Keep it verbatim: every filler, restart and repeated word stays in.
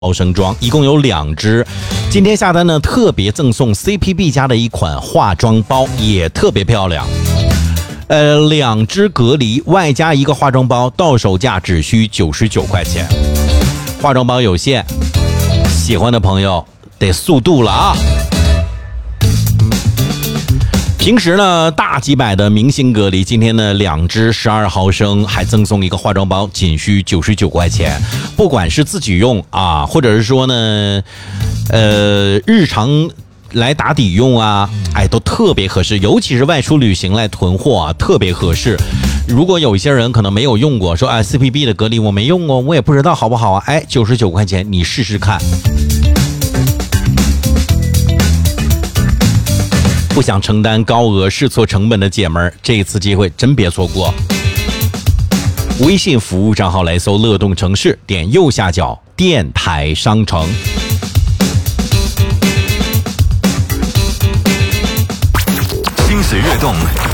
毫升装，一共有两支。今天下单呢，特别赠送 C P B 家的一款化妆包，也特别漂亮。呃，两支隔离外加一个化妆包，到手价只需九十九块钱。化妆包有限，喜欢的朋友得速度了啊！平时呢，大几百的明星隔离，今天呢两支十二毫升，还赠送一个化妆包，仅需九十九块钱。不管是自己用啊，或者是说呢，呃，日常来打底用啊，哎，都特别合适。尤其是外出旅行来囤货啊，特别合适。如果有一些人可能没有用过，说哎 C P B 的隔离我没用过，我也不知道好不好啊，哎，九十九块钱你试试看。不想承担高额试错成本的姐们儿，这一次机会真别错过。微信服务账号来搜乐动城市，点右下角电台商城。 心随悦动，